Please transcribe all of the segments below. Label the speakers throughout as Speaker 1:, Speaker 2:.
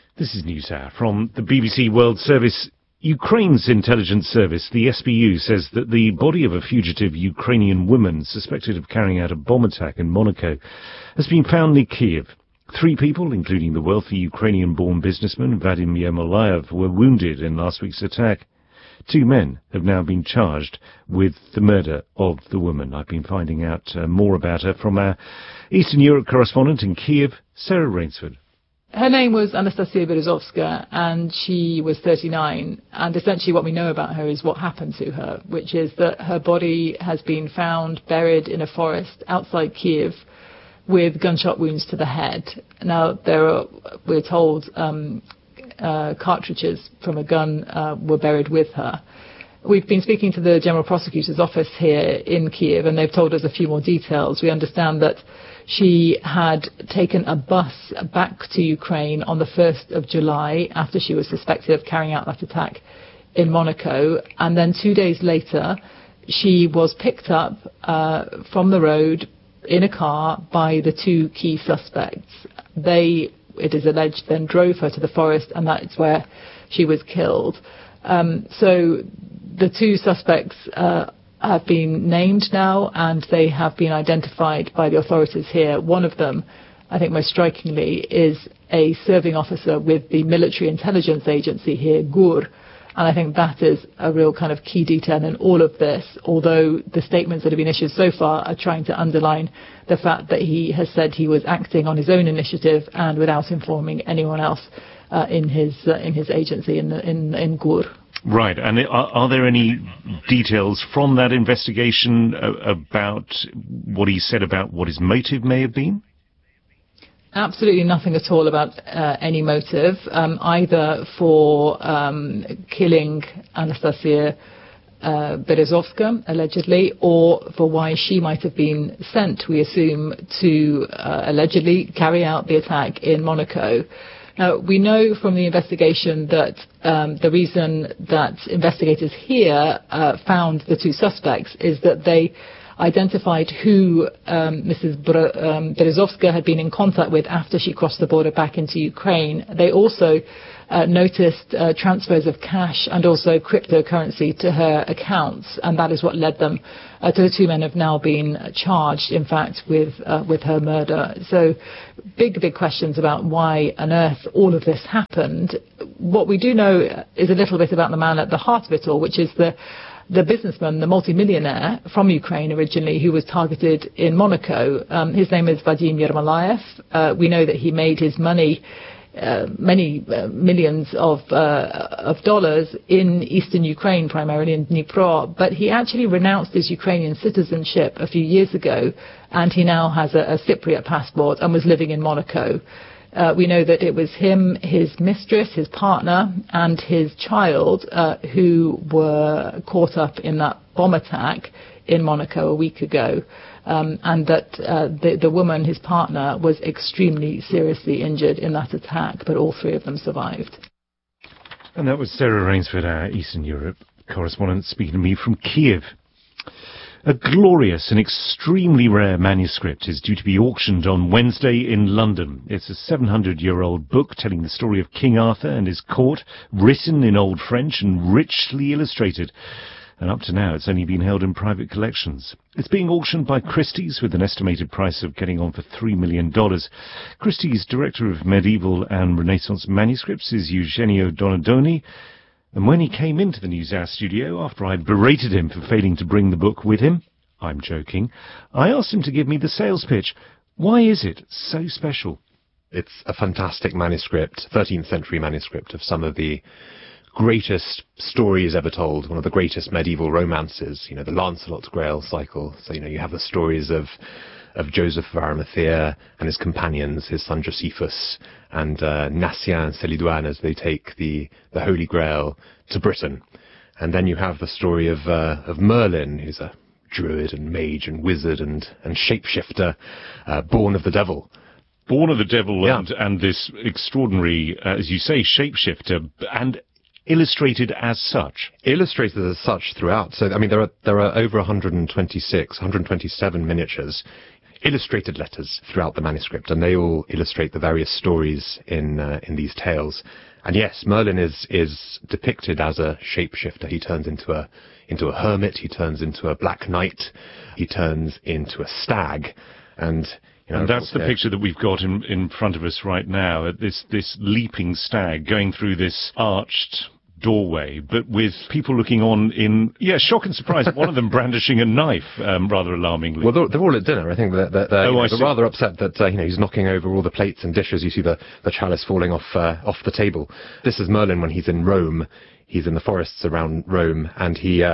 Speaker 1: This is NewsHour from the BBC World Service. Ukraine's intelligence service, the SBU, says that the body of a fugitive Ukrainian woman suspected of carrying out a bomb attack in Monaco has been found near Kiev. 3 people, including the wealthy Ukrainian-born businessman Vladimir Molayev, were wounded in last week's attack. 2 men have now been charged with the murder of the woman. I've been finding out more about her from our Eastern Europe correspondent in Kiev, Sarah Rainsford.
Speaker 2: Her name was Anastasia Berezovska, and she was 39. And essentially what we know about her is what happened to her, which is that her body has been found buried in a forest outside Kiev with gunshot wounds to the head. Now, we're told, cartridges from a gun were buried with her. We've been speaking to the General Prosecutor's office here in Kiev, and they've told us a few more details. We understand that she had taken a bus back to Ukraine on the 1st of July after she was suspected of carrying out that attack in Monaco. And then 2 days later, she was picked up from the road in a car by the 2 key suspects. They, it is alleged, then drove her to the forest, and that's where she was killed. So the 2 suspects have been named now, and they have been identified by the authorities here. One of them, I think most strikingly, is a serving officer with the military intelligence agency here, GUR, and I think that is a real kind of key detail in all of this, although the statements that have been issued so far are trying to underline the fact that he has said he was acting on his own initiative and without informing anyone else in his agency in GUR.
Speaker 1: Right, and are there any details from that investigation about what he said about what his motive may have been?
Speaker 2: Absolutely nothing at all about any motive, either for killing Anastasia Berezovska, allegedly, or for why she might have been sent, we assume, to allegedly carry out the attack in Monaco. Now, we know from the investigation that the reason that investigators here found the 2 suspects is that they identified who Mrs. Berezovska had been in contact with after she crossed the border back into Ukraine. They also noticed transfers of cash and also cryptocurrency to her accounts, and that is what led them to the 2 men have now been charged, in fact, with her murder. So big questions about why on earth all of this happened. What we do know is a little bit about the man at the heart of it all, which is the businessman, the multimillionaire from Ukraine originally, who was targeted in Monaco. His name is Vladimir Molayev. We know that he made his money, many millions of dollars in eastern Ukraine, primarily in Dnipro, but he actually renounced his Ukrainian citizenship a few years ago, and he now has a Cypriot passport and was living in Monaco. We know that it was him, his mistress, his partner, and his child who were caught up in that bomb attack in Monaco a week ago, and that the woman, his partner, was extremely seriously injured in that attack, but all 3 of them survived.
Speaker 1: And that was Sarah Rainsford, our Eastern Europe correspondent, speaking to me from Kiev. A glorious and extremely rare manuscript is due to be auctioned on Wednesday in London. It's a 700-year-old book telling the story of King Arthur and his court, written in Old French and richly illustrated. And up to now, it's only been held in private collections. It's being auctioned by Christie's with an estimated price of getting on for $3 million. Christie's Director of Medieval and Renaissance Manuscripts is Eugenio Donadoni. And when he came into the NewsHour studio, after I berated him for failing to bring the book with him, I'm joking, I asked him to give me the sales pitch. Why is it so special?
Speaker 3: It's a fantastic manuscript, 13th century manuscript of some of the greatest stories ever told, one of the greatest medieval romances, the Lancelot's Grail cycle. So, you have the stories of Joseph of Arimathea and his companions, his son Josephus, and Nacien and Celidoine as they take the Holy Grail to Britain. And then you have the story of Merlin, who's a druid and mage and wizard and shapeshifter, born of the devil.
Speaker 1: Born of the devil,
Speaker 3: yeah.
Speaker 1: and this extraordinary, as you say, shapeshifter, and illustrated as such.
Speaker 3: Illustrated as such throughout. So, there are over 127 miniatures. illustrated letters throughout the manuscript, and they all illustrate the various stories in these tales. And yes, Merlin is depicted as a shapeshifter. He turns into a hermit, he turns into a black knight, he turns into a stag, and
Speaker 1: and that's the picture that we've got in front of us right now. This leaping stag going through this arched doorway, but with people looking on in shock and surprise. One of them brandishing a knife, rather alarmingly.
Speaker 3: Well, they're all at dinner. I think they're rather upset that he's knocking over all the plates and dishes. You see the chalice falling off the table. This is Merlin when he's in Rome. He's in the forests around Rome, and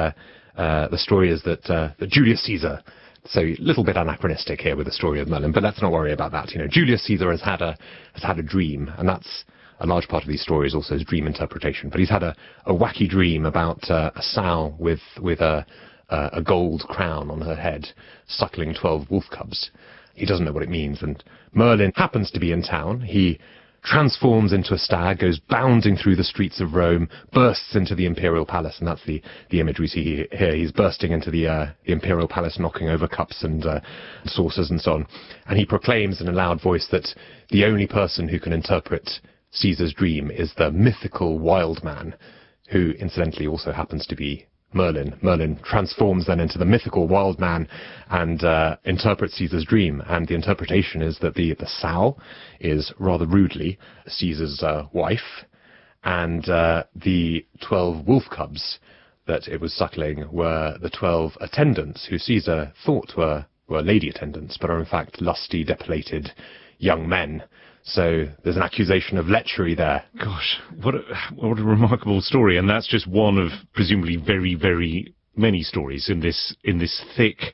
Speaker 3: the story is that Julius Caesar. So a little bit anachronistic here with the story of Merlin, but let's not worry about that. Julius Caesar has had a dream, and that's a large part of these stories also is dream interpretation. But he's had a wacky dream about a sow with a gold crown on her head, suckling 12 wolf cubs. He doesn't know what it means, and Merlin happens to be in town. He transforms into a stag, goes bounding through the streets of Rome, bursts into the imperial palace, and that's the image we see here. He's bursting into the imperial palace, knocking over cups and saucers and so on. And he proclaims in a loud voice that the only person who can interpret Caesar's dream is the mythical wild man, who incidentally also happens to be Merlin. Merlin transforms then into the mythical wild man and interprets Caesar's dream. And the interpretation is that the sow is rather rudely Caesar's wife, and the 12 wolf cubs that it was suckling were the 12 attendants who Caesar thought were lady attendants, but are in fact lusty, depilated young men. So there's an accusation of lechery there.
Speaker 1: Gosh, what a remarkable story, and that's just one of presumably very, very many stories in this thick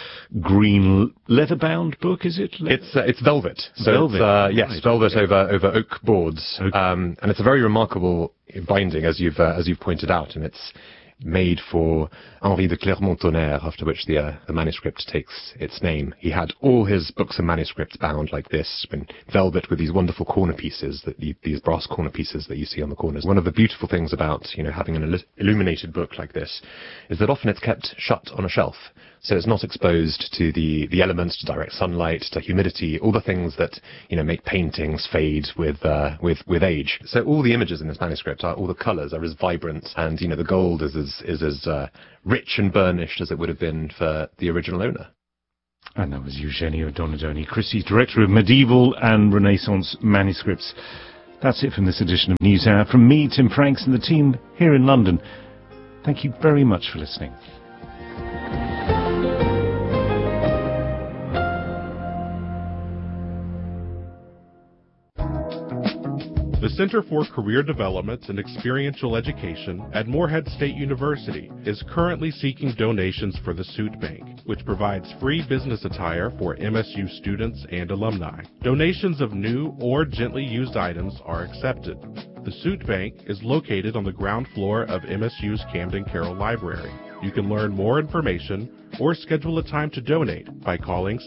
Speaker 1: green leather-bound book. Is it?
Speaker 3: It's velvet. So velvet. Yes, velvet over oak boards, and it's a very remarkable binding, as you've pointed out, and it's made for Henri de Clermont-Tonnerre, after which the manuscript takes its name. He had all his books and manuscripts bound like this, in velvet with these wonderful corner pieces, these brass corner pieces that you see on the corners. One of the beautiful things about having an illuminated book like this is that often it's kept shut on a shelf, so it's not exposed to the elements, to direct sunlight, to humidity, all the things that make paintings fade with age. So all the images in this manuscript all the colours are as vibrant, and the gold is as rich and burnished as it would have been for the original owner.
Speaker 1: And that was Eugenio Donadoni Christie, Director of Medieval and Renaissance Manuscripts. That's it from this edition of NewsHour. From me, Tim Franks, and the team here in London, thank you very much for listening.
Speaker 4: The Center for Career Development and Experiential Education at Morehead State University is currently seeking donations for the Suit Bank, which provides free business attire for MSU students and alumni. Donations of new or gently used items are accepted. The Suit Bank is located on the ground floor of MSU's Camden Carroll Library. You can learn more information or schedule a time to donate by calling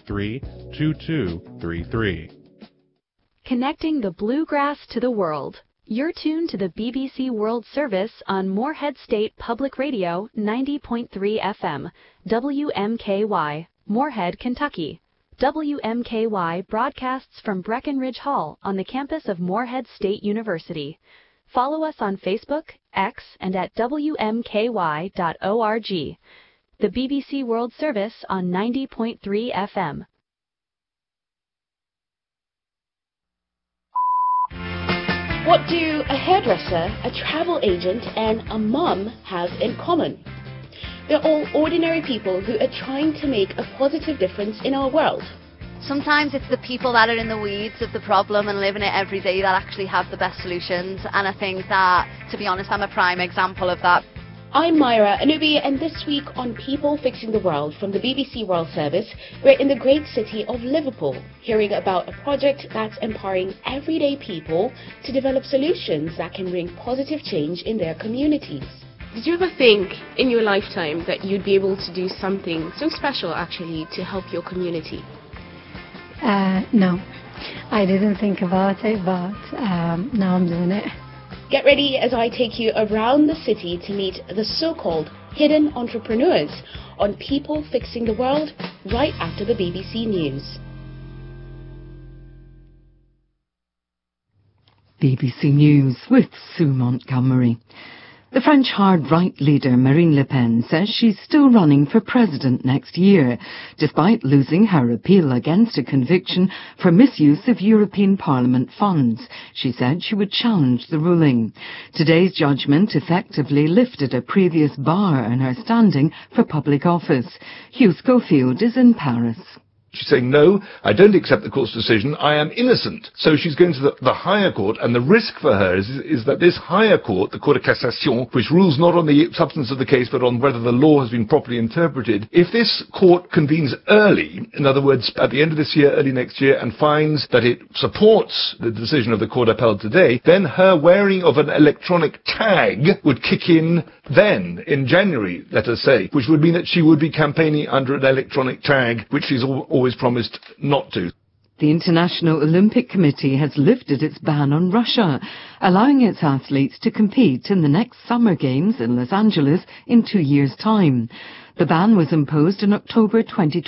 Speaker 4: 783-2233.
Speaker 5: Connecting the bluegrass to the world. You're tuned to the BBC World Service on Morehead State Public Radio 90.3 FM, WMKY, Morehead, Kentucky. WMKY broadcasts from Breckenridge Hall on the campus of Morehead State University. Follow us on Facebook, X, and at WMKY.org. The BBC World Service on 90.3 FM.
Speaker 6: What do a hairdresser, a travel agent, and a mum have in common? They're all ordinary people who are trying to make a positive difference in our world.
Speaker 7: Sometimes it's the people that are in the weeds of the problem and living it every day that actually have the best solutions, and I think that, to be honest, I'm a prime example of that.
Speaker 6: I'm Myra Anubi, and this week on People Fixing the World from the BBC World Service, we're in the great city of Liverpool, hearing about a project that's empowering everyday people to develop solutions that can bring positive change in their communities.
Speaker 8: Did you ever think in your lifetime that you'd be able to do something so special actually to help your community?
Speaker 9: No, I didn't think about it, but now I'm doing it.
Speaker 6: Get ready as I take you around the city to meet the so-called hidden entrepreneurs, on People Fixing the World right after the BBC News.
Speaker 10: BBC News with Sue Montgomery. The French hard-right leader Marine Le Pen says she's still running for president next year, despite losing her appeal against a conviction for misuse of European Parliament funds. She said she would challenge the ruling. Today's judgment effectively lifted a previous bar on her standing for public office. Hugh Schofield is in Paris.
Speaker 11: She's saying, no, I don't accept the court's decision, I am innocent. So she's going to the higher court, and the risk for her is that this higher court, the Cour de Cassation, which rules not on the substance of the case but on whether the law has been properly interpreted, if this court convenes early, in other words, at the end of this year, early next year, and finds that it supports the decision of the Cour d'appel today, then her wearing of an electronic tag would kick in then, in January, let us say, which would mean that she would be campaigning under an electronic tag, which she's always promised not to.
Speaker 10: The International Olympic Committee has lifted its ban on Russia, allowing its athletes to compete in the next Summer Games in Los Angeles in 2 years' time. The ban was imposed in October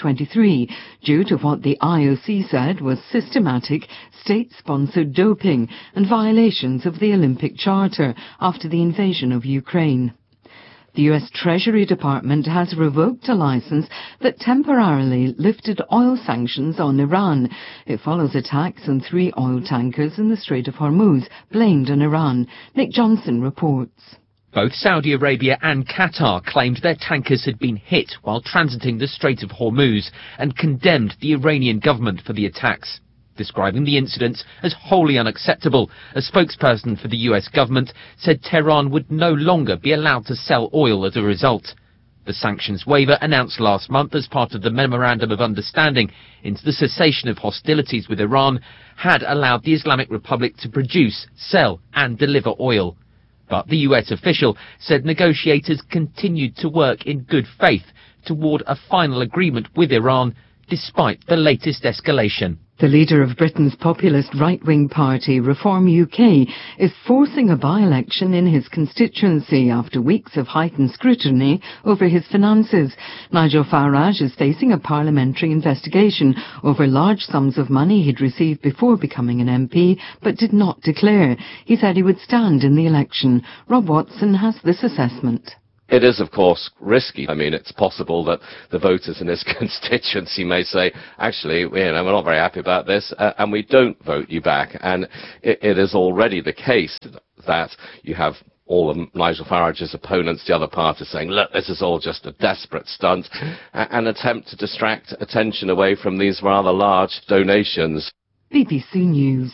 Speaker 10: 2023 due to what the IOC said was systematic state-sponsored doping and violations of the Olympic Charter after the invasion of Ukraine. The U.S. Treasury Department has revoked a license that temporarily lifted oil sanctions on Iran. It follows attacks on 3 oil tankers in the Strait of Hormuz, blamed on Iran. Nick Johnson reports.
Speaker 12: Both Saudi Arabia and Qatar claimed their tankers had been hit while transiting the Strait of Hormuz and condemned the Iranian government for the attacks. Describing the incidents as wholly unacceptable, a spokesperson for the US government said Tehran would no longer be allowed to sell oil as a result. The sanctions waiver, announced last month as part of the Memorandum of Understanding into the cessation of hostilities with Iran, had allowed the Islamic Republic to produce, sell and deliver oil. But the US official said negotiators continued to work in good faith toward a final agreement with Iran, despite the latest escalation.
Speaker 10: The leader of Britain's populist right-wing party, Reform UK, is forcing a by-election in his constituency after weeks of heightened scrutiny over his finances. Nigel Farage is facing a parliamentary investigation over large sums of money he'd received before becoming an MP, but did not declare. He said he would stand in the election. Rob Watson has this assessment.
Speaker 13: It is, of course, risky. I mean, it's possible that the voters in his constituency may say, actually, we're not very happy about this, and we don't vote you back. And it is already the case that you have all of Nigel Farage's opponents, the other parties, saying, look, this is all just a desperate stunt, an attempt to distract attention away from these rather large donations.
Speaker 10: BBC News.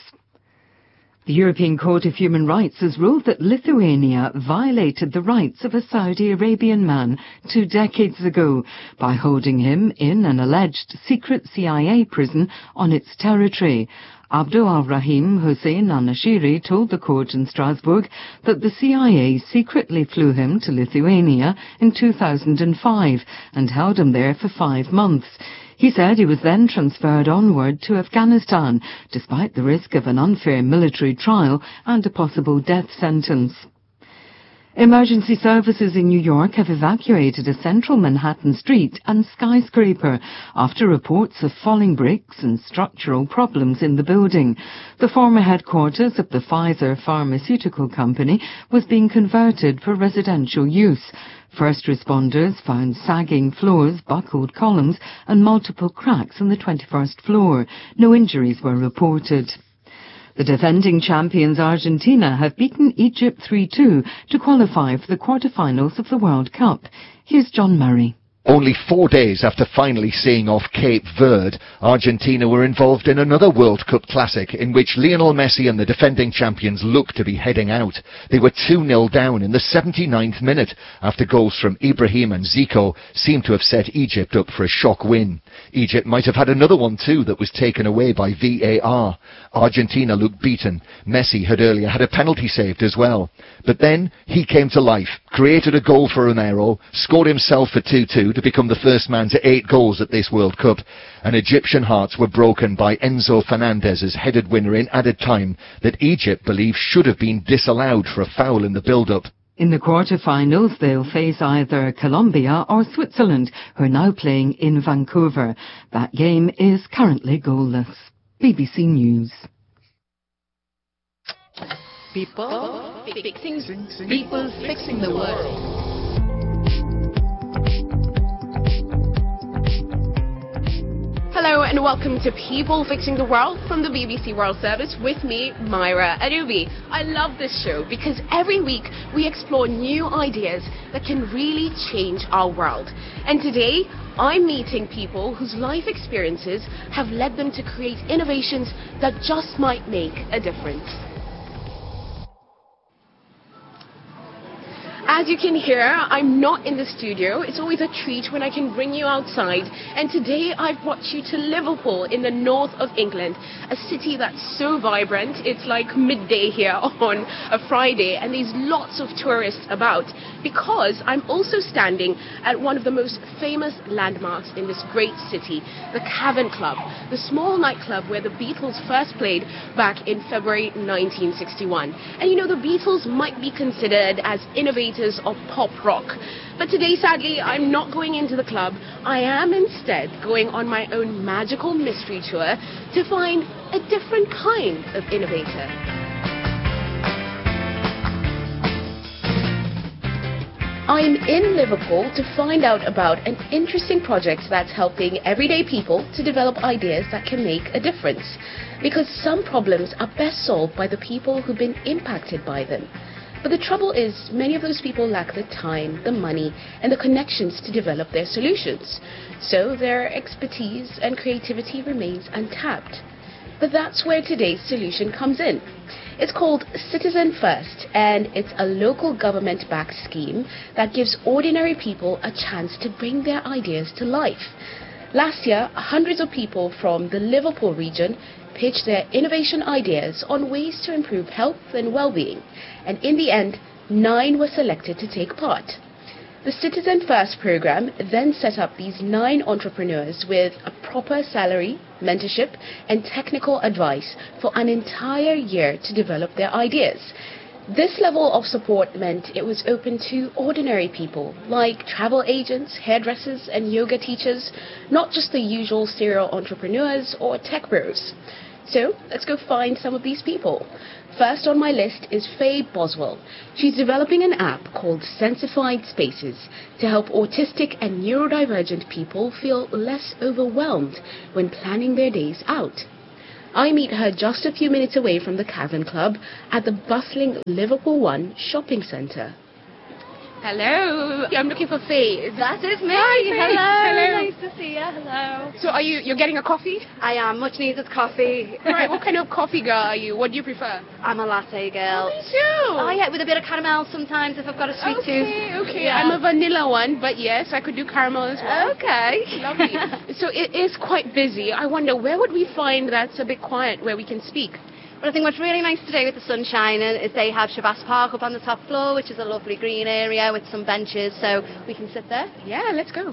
Speaker 10: The European Court of Human Rights has ruled that Lithuania violated the rights of a Saudi Arabian man 2 decades ago by holding him in an alleged secret CIA prison on its territory. Abdul al-Rahim Hussein al-Nashiri told the court in Strasbourg that the CIA secretly flew him to Lithuania in 2005 and held him there for 5 months. He said he was then transferred onward to Afghanistan, despite the risk of an unfair military trial and a possible death sentence. Emergency services in New York have evacuated a central Manhattan street and skyscraper after reports of falling bricks and structural problems in the building. The former headquarters of the Pfizer pharmaceutical company was being converted for residential use. First responders found sagging floors, buckled columns and multiple cracks on the 21st floor. No injuries were reported. The defending champions Argentina have beaten Egypt 3-2 to qualify for the quarter-finals of the World Cup. Here's John Murray.
Speaker 14: Only 4 days after finally seeing off Cape Verde, Argentina were involved in another World Cup classic in which Lionel Messi and the defending champions looked to be heading out. They were 2-0 down in the 79th minute after goals from Ibrahim and Zico seemed to have set Egypt up for a shock win. Egypt might have had another one too that was taken away by VAR. Argentina looked beaten. Messi had earlier had a penalty saved as well. But then he came to life, created a goal for Romero, scored himself for 2-2 to become the first man to 8 goals at this World Cup, and Egyptian hearts were broken by Enzo Fernandez's headed winner in added time that Egypt believed should have been disallowed for a foul in the build-up.
Speaker 10: In the quarter-finals, they'll face either Colombia or Switzerland, who are now playing in Vancouver. That game is currently goalless. BBC News.
Speaker 6: People fixing the world. Hello and welcome to People Fixing the World from the BBC World Service with me, Myra Adubi. I love this show because every week we explore new ideas that can really change our world. And today I'm meeting people whose life experiences have led them to create innovations that just might make a difference. As you can hear, I'm not in the studio. It's always a treat when I can bring you outside. And today I've brought you to Liverpool in the north of England, a city that's so vibrant. It's like midday here on a Friday, and there's lots of tourists about because I'm also standing at one of the most famous landmarks in this great city, the Cavern Club, the small nightclub where the Beatles first played back in February 1961. And you know, the Beatles might be considered as innovators of pop rock. But today, sadly, I'm not going into the club. I am instead going on my own magical mystery tour to find a different kind of innovator. I'm in Liverpool to find out about an interesting project that's helping everyday people to develop ideas that can make a difference. Because some problems are best solved by the people who've been impacted by them. But the trouble is, many of those people lack the time, the money, and the connections to develop their solutions. So their expertise and creativity remains untapped. But that's where today's solution comes in. It's called Citizen First, and it's a local government-backed scheme that gives ordinary people a chance to bring their ideas to life. Last year, hundreds of people from the Liverpool region pitched their innovation ideas on ways to improve health and well-being, and in the end, 9 were selected to take part. The Citizen First program then set up these 9 entrepreneurs with a proper salary, mentorship, and technical advice for an entire year to develop their ideas. This level of support meant it was open to ordinary people, like travel agents, hairdressers, and yoga teachers, not just the usual serial entrepreneurs or tech bros. So, let's go find some of these people. First on my list is Faye Boswell. She's developing an app called Sensified Spaces to help autistic and neurodivergent people feel less overwhelmed when planning their days out. I meet her just a few minutes away from the Cavern Club at the bustling Liverpool One shopping centre. Hello, I'm looking for Faye.
Speaker 15: That is me.
Speaker 6: Hi, Faye.
Speaker 15: Hello. Nice to see you. Hello.
Speaker 6: So you're getting a coffee?
Speaker 15: I am. Much needed coffee.
Speaker 6: Right, what kind of coffee girl are you? What do you prefer?
Speaker 15: I'm a latte girl.
Speaker 6: Oh, me too.
Speaker 15: Oh, yeah, with a bit of caramel sometimes if I've got a sweet tooth.
Speaker 6: Okay.
Speaker 15: Yeah.
Speaker 6: I'm a vanilla one, but yes, I could do caramel as well.
Speaker 15: Okay.
Speaker 6: Lovely. So it is quite busy. I wonder, where would we find that's a bit quiet where we can speak?
Speaker 15: Well, I think what's really nice today with the sun shining is they have Shabazz Park up on the top floor, which is a lovely green area with some benches, so we can sit there.
Speaker 6: Yeah, let's go.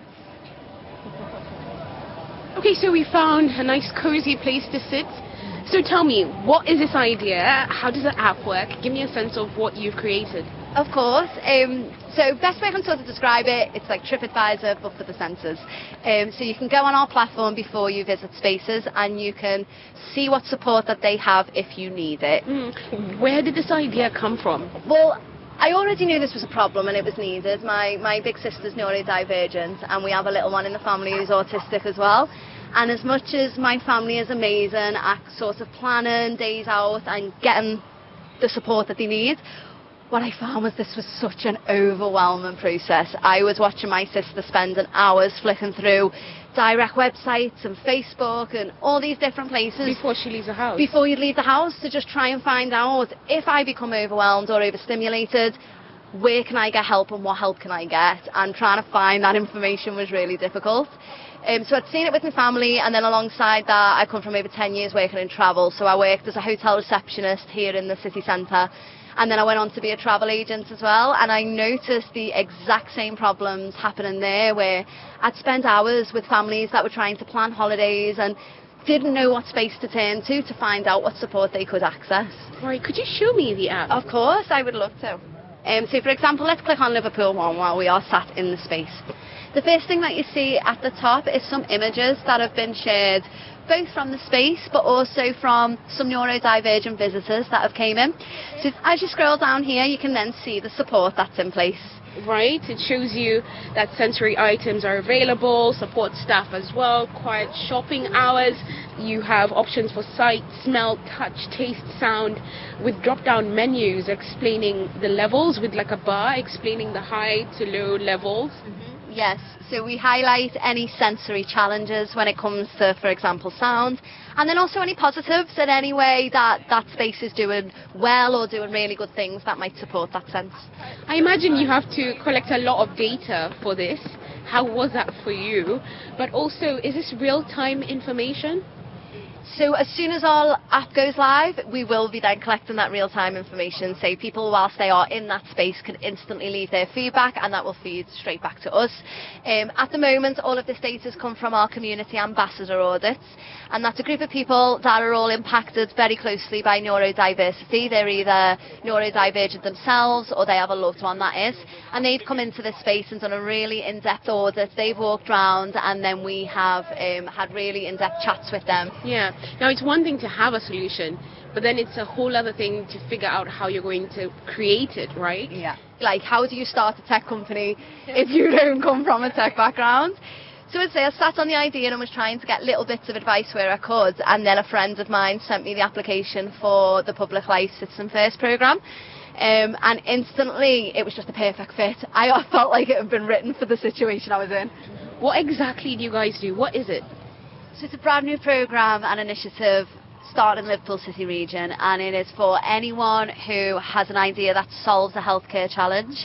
Speaker 6: Okay, so we found a nice cozy place to sit. So tell me, what is this idea? How does the app work? Give me a sense of what you've created.
Speaker 15: Of course. So best way I can sort of describe it, it's like TripAdvisor but for the senses. So you can go on our platform before you visit Spaces and you can see what support that they have if you need it.
Speaker 6: Where did this idea come from?
Speaker 15: Well, I already knew this was a problem and it was needed. My big sister's neurodivergent and we have a little one in the family who's autistic as well. And as much as my family is amazing at sort of planning days out and getting the support that they need, what I found was this was such an overwhelming process. I was watching my sister spending hours flicking through direct websites and Facebook and all these different places.
Speaker 6: Before she leaves the house?
Speaker 15: Before you leave the house, to just try and find out if I become overwhelmed or overstimulated, where can I get help and what help can I get? And trying to find that information was really difficult. So I'd seen it with my family, and then alongside that I come from over 10 years working in travel. So I worked as a hotel receptionist here in the city centre, and then I went on to be a travel agent as well, and I noticed the exact same problems happening there, where I'd spend hours with families that were trying to plan holidays and didn't know what space to turn to find out what support they could access.
Speaker 6: Right, could you show me the app?
Speaker 15: Of course, I would love to. So for example, let's click on Liverpool 1 while we are sat in the space. The first thing that you see at the top is some images that have been shared both from the space but also from some neurodivergent visitors that have came in. So as you scroll down here, you can then see the support that's in place.
Speaker 8: Right, it shows you that sensory items are available, support staff as well, quiet shopping hours. You have options for sight, smell, touch, taste, sound, with drop-down menus explaining the levels, with like a bar explaining the high to low levels.
Speaker 15: Yes, so we highlight any sensory challenges when it comes to, for example, sound, and then also any positives in any way that that space is doing well or doing really good things that might support that sense.
Speaker 8: I imagine you have to collect a lot of data for this. How was that for you? But also, is this real-time information?
Speaker 15: So as soon as our app goes live, we will be then collecting that real-time information. So people, whilst they are in that space, can instantly leave their feedback, and that will feed straight back to us. At the moment, all of this data has come from our community ambassador audits, and that's a group of people that are all impacted very closely by neurodiversity. They're either neurodivergent themselves or they have a loved one that is, and they've come into this space and done a really in-depth audit. They've walked around, and then we have had really in-depth chats with them.
Speaker 8: Yeah. Now, it's one thing to have a solution, but then it's a whole other thing to figure out how you're going to create it, right?
Speaker 15: Yeah. Like, how do you start a tech company if you don't come from a tech background? So I'd say I sat on the idea and was trying to get little bits of advice where I could, and then a friend of mine sent me the application for the Public Life Citizen First programme. And instantly, it was just a perfect fit. I felt like it had been written for the situation I was in.
Speaker 8: What exactly do you guys do? What is it?
Speaker 15: So it's a brand new programme and initiative started in Liverpool City region, and it is for anyone who has an idea that solves a healthcare challenge.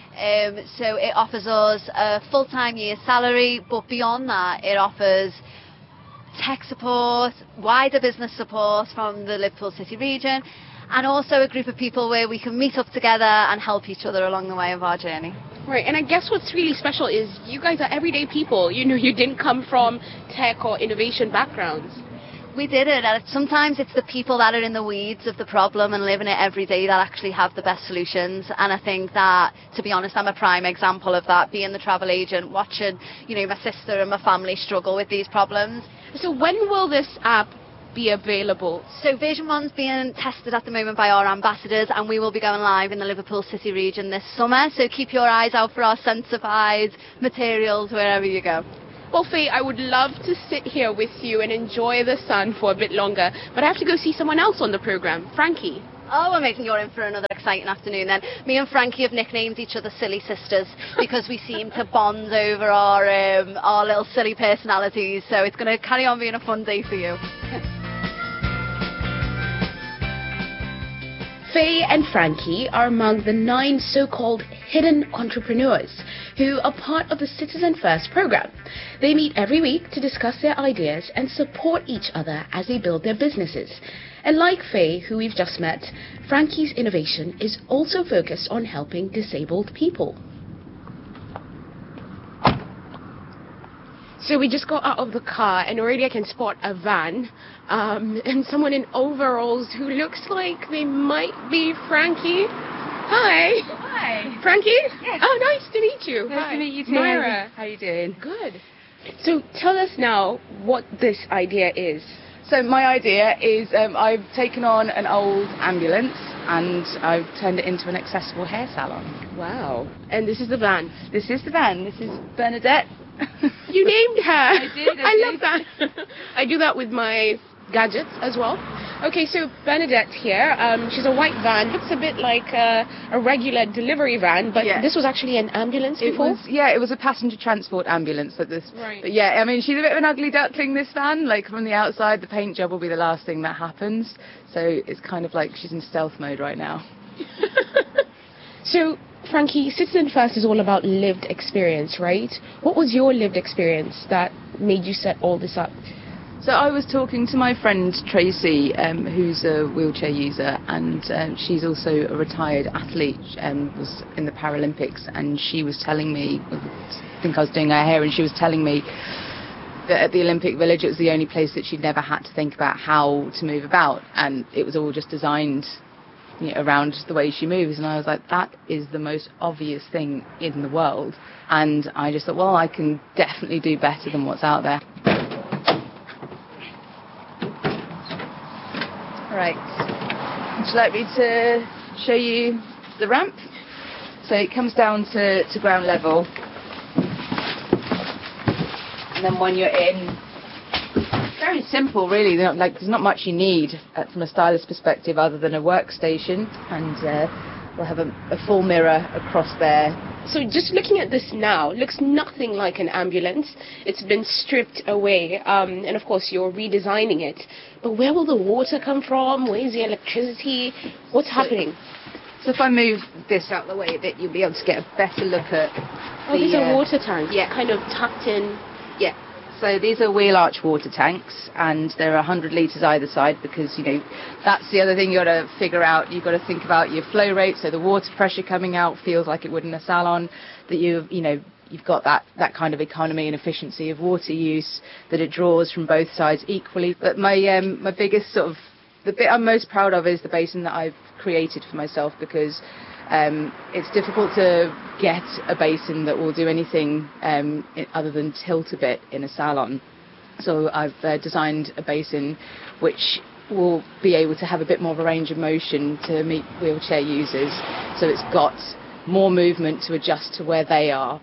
Speaker 15: So it offers us a full-time year's salary, but beyond that it offers tech support, wider business support from the Liverpool City region, and also a group of people where we can meet up together and help each other along the way of our journey.
Speaker 8: Right, and I guess what's really special is you guys are everyday people. You know, you didn't come from tech or innovation backgrounds.
Speaker 15: We did it, and sometimes it's the people that are in the weeds of the problem and living it every day that actually have the best solutions. And I think that, to be honest, I'm a prime example of that, being the travel agent, watching, you know, my sister and my family struggle with these problems.
Speaker 8: So when will this app be available?
Speaker 15: So version 1's being tested at the moment by our ambassadors, and we will be going live in the Liverpool City region this summer, so keep your eyes out for our sensified materials wherever you go.
Speaker 8: Well, Faye, I would love to sit here with you and enjoy the sun for a bit longer, but I have to go see someone else on the programme, Frankie.
Speaker 15: Oh, amazing, you're in for another exciting afternoon then. Me and Frankie have nicknamed each other Silly Sisters because we seem to bond over our little silly personalities, so it's going to carry on being a fun day for you.
Speaker 8: Faye and Frankie are among the 9 so-called hidden entrepreneurs who are part of the Citizen First programme. They meet every week to discuss their ideas and support each other as they build their businesses. And like Faye, who we've just met, Frankie's innovation is also focused on helping disabled people. So we just got out of the car and already I can spot a van and someone in overalls who looks like they might be Frankie. Hi.
Speaker 16: Hi.
Speaker 8: Frankie?
Speaker 16: Yes.
Speaker 8: Oh, nice to meet you.
Speaker 16: Nice
Speaker 8: Hi.
Speaker 16: to meet you too.
Speaker 8: Myra.
Speaker 16: How you doing?
Speaker 8: Good. So tell us now what this idea is.
Speaker 16: So my idea is I've taken on an old ambulance and I've turned it into an accessible hair salon.
Speaker 8: Wow. And this is the van?
Speaker 16: This is the van. This is Bernadette.
Speaker 8: You named her.
Speaker 16: I did.
Speaker 8: I love that. I do that with my gadgets as well. Okay, so Bernadette here, she's a white van. Looks a bit like a regular delivery van, but this was actually an ambulance before?
Speaker 16: It was a passenger transport ambulance. But
Speaker 8: Right.
Speaker 16: yeah, I mean, she's a bit of an ugly duckling, this van. Like, from the outside, the paint job will be the last thing that happens. So it's kind of like she's in stealth mode right now.
Speaker 8: So, Frankie, Citizen First is all about lived experience, right? What was your lived experience that made you set all this up?
Speaker 16: So I was talking to my friend Tracy, who's a wheelchair user, and she's also a retired athlete, was in the Paralympics, and she was telling me, I think I was doing her hair, and she was telling me that at the Olympic Village it was the only place that she'd never had to think about how to move about, and it was all just designed around the way she moves. And I was like, that is the most obvious thing in the world. And I just thought, well, I can definitely do better than what's out there. Right. Would you like me to show you the ramp? So it comes down to ground level. And then when you're in, very simple really, there's not much you need from a stylist perspective other than a workstation, and we'll have a full mirror across there.
Speaker 6: So just looking at this now, looks nothing like an ambulance. It's been stripped away, and of course you're redesigning it. But where will the water come from? Where's the electricity? What's happening?
Speaker 16: So if I move this out of the way a bit, you'll be able to get a better look at
Speaker 6: these are water tanks, kind of tucked in.
Speaker 16: Yeah. So these are wheel arch water tanks, and they're 100 litres either side, because that's the other thing you got to figure out. You've got to think about your flow rate, so the water pressure coming out feels like it would in a salon. That you've got that kind of economy and efficiency of water use, that it draws from both sides equally. But my biggest the bit I'm most proud of is the basin that I've created for myself, because it's difficult to get a basin that will do anything other than tilt a bit in a salon. So I've designed a basin which will be able to have a bit more of a range of motion to meet wheelchair users. So it's got more movement to adjust to where they are.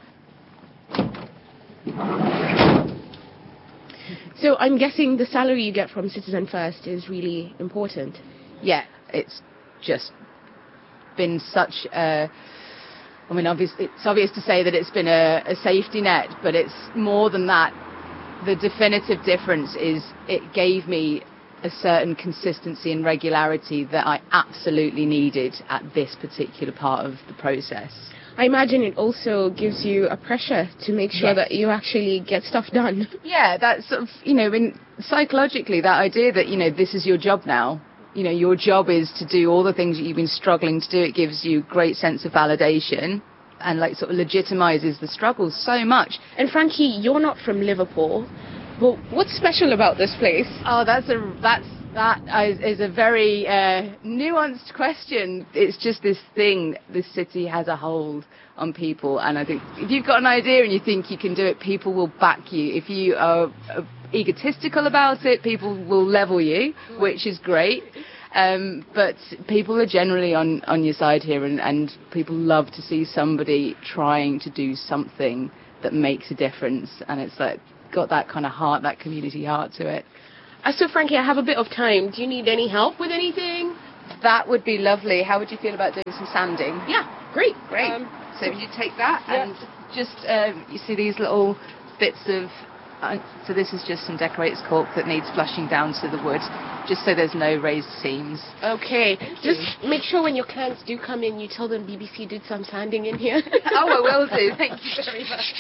Speaker 6: So I'm guessing the salary you get from Citizen First is really important.
Speaker 16: Yeah, it's just been such a... it's obvious to say that it's been a safety net, but it's more than that. The definitive difference is it gave me a certain consistency and regularity that I absolutely needed at this particular part of the process.
Speaker 6: I imagine it also gives you a pressure to make sure that you actually get stuff done.
Speaker 16: Yeah, that's psychologically, that idea that, this is your job now. Your job is to do all the things that you've been struggling to do. It gives you a great sense of validation and legitimizes the struggles so much.
Speaker 6: And Frankie, you're not from Liverpool, but what's special about this place?
Speaker 16: Oh, that is a very nuanced question. It's just this thing, this city has a hold on people, and I think if you've got an idea and you think you can do it, people will back you. If you are egotistical about it, people will level you, which is great. But people are generally on your side here, and people love to see somebody trying to do something that makes a difference, and it's got that kind of heart, that community heart to it.
Speaker 6: So Frankie, I have a bit of time. Do you need any help with anything?
Speaker 16: That would be lovely. How would you feel about doing some sanding?
Speaker 6: Yeah, great.
Speaker 16: So you take that and just, you see these little bits of, so this is just some decorator's cork that needs flushing down to the wood, just so there's no raised seams.
Speaker 6: Okay, just make sure when your clients do come in, you tell them BBC did some sanding in here.
Speaker 16: Oh, I will do. Thank you very much.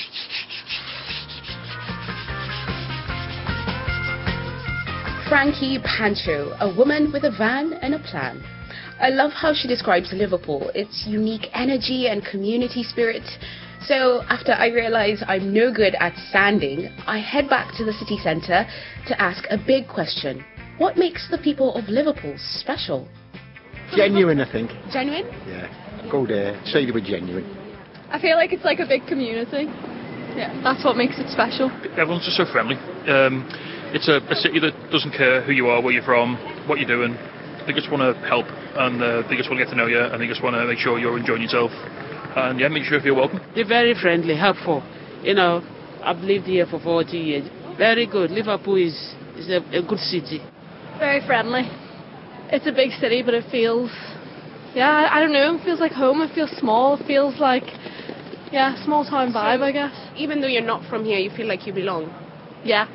Speaker 6: Frankie Pancho, a woman with a van and a plan. I love how she describes Liverpool, its unique energy and community spirit. So after I realize I'm no good at sanding, I head back to the city centre to ask a big question. What makes the people of Liverpool special?
Speaker 17: Genuine, I think.
Speaker 6: Genuine?
Speaker 17: Yeah. Go there, say they were genuine.
Speaker 18: I feel like it's like a big community. Yeah, that's what makes it special.
Speaker 19: Everyone's just so friendly. It's a city that doesn't care who you are, where you're from, what you're doing. They just want to help, and they just want to get to know you, and they just want to make sure you're enjoying yourself. And make sure you feel welcome.
Speaker 20: They're very friendly, helpful. I've lived here for 40 years. Very good. Liverpool is a good city.
Speaker 18: Very friendly. It's a big city, but it feels, I don't know, it feels like home. It feels small. It feels like, small town vibe, I guess.
Speaker 6: Even though you're not from here, you feel like you belong.
Speaker 18: Yeah.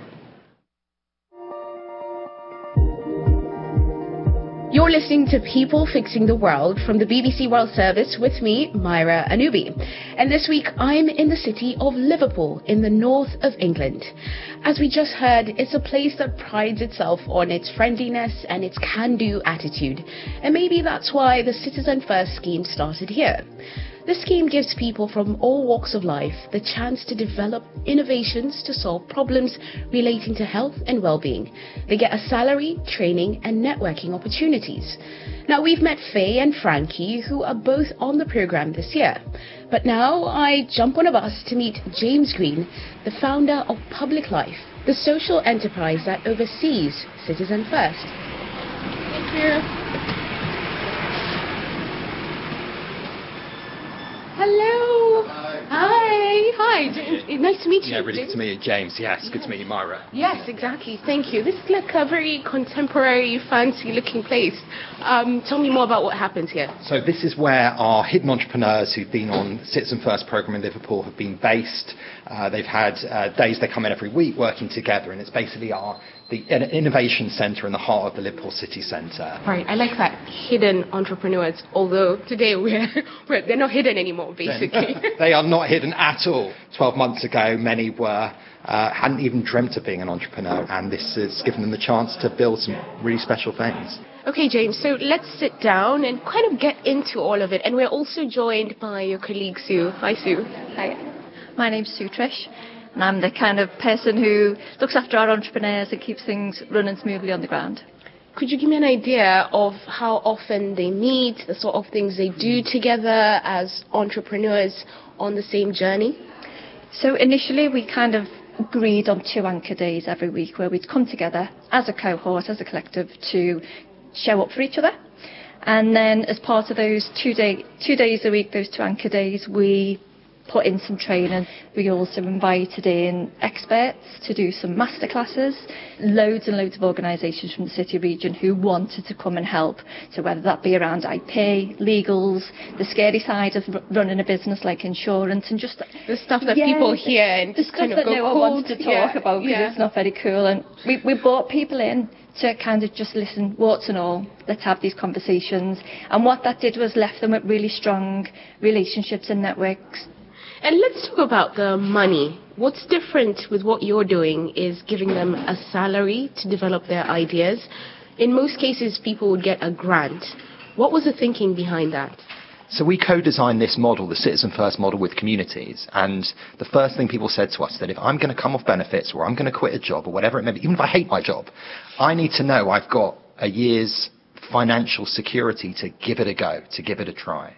Speaker 6: You're listening to People Fixing the World from the BBC World Service with me, Myra Anubi. And this week I'm in the city of Liverpool in the north of England. As we just heard, it's a place that prides itself on its friendliness and its can-do attitude. And maybe that's why the Citizen First scheme started here.
Speaker 8: The scheme gives people from all walks of life the chance to develop innovations to solve problems relating to health and well-being. They get a salary, training and networking opportunities. Now, we've met Faye and Frankie, who are both on the program this year. But now I jump on a bus to meet James Green, the founder of Public Life, the social enterprise that oversees Citizen First. Thank you. Hello. Hi. Nice to meet you.
Speaker 21: Yeah, really good to meet you, James. Yes, good to meet you, Myra.
Speaker 8: Yes, exactly. Thank you. This is like a very contemporary, fancy-looking place. Tell me more about what happens here.
Speaker 21: So this is where our hidden entrepreneurs who've been on the Citizen First programme in Liverpool have been based. They've had days they come in every week working together, and it's basically the innovation centre in the heart of the Liverpool city centre.
Speaker 8: Right, I like that, hidden entrepreneurs, although today they're not hidden anymore, basically.
Speaker 21: They are not hidden at all. 12 months ago, many hadn't even dreamt of being an entrepreneur, and this has given them the chance to build some really special things.
Speaker 8: Okay, James, so let's sit down and kind of get into all of it. And we're also joined by your colleague, Sue. Hi, Sue.
Speaker 22: Hi. My name's Sue Trish, and I'm the kind of person who looks after our entrepreneurs and keeps things running smoothly on the ground.
Speaker 8: Could you give me an idea of how often they meet, the sort of things they do together as entrepreneurs on the same journey?
Speaker 22: So initially we kind of agreed on 2 anchor days every week where we'd come together as a cohort, as a collective, to show up for each other. And then as part of those 2 days a week, those 2 anchor days, we put in some training. We also invited in experts to do some masterclasses, loads and loads of organisations from the city region who wanted to come and help. So whether that be around IP, legals, the scary side of running a business like insurance, and just
Speaker 8: the stuff that people hear and
Speaker 22: the stuff
Speaker 8: kind of
Speaker 22: that
Speaker 8: go
Speaker 22: no one
Speaker 8: cold.
Speaker 22: wants to talk about because it's not very cool. And we brought people in to kind of just listen, warts and all, let's have these conversations. And what that did was left them with really strong relationships and networks.
Speaker 8: And let's talk about the money. What's different with what you're doing is giving them a salary to develop their ideas. In most cases, people would get a grant. What was the thinking behind that?
Speaker 21: So we co-designed this model, the Citizen First model, with communities. And the first thing people said to us, that if I'm going to come off benefits or I'm going to quit a job or whatever it may be, even if I hate my job, I need to know I've got a year's financial security to give it a go, to give it a try.